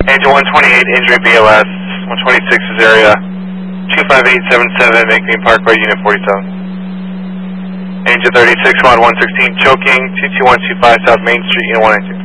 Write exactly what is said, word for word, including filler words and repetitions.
Angel one twenty-eight, injury B L S, one twenty-six is area two five eight seven seven, McBean Parkway, Unit forty-seven. Angel thirty-six, Rod one sixteen, choking, two two one two five South Main Street, Unit one ninety-two.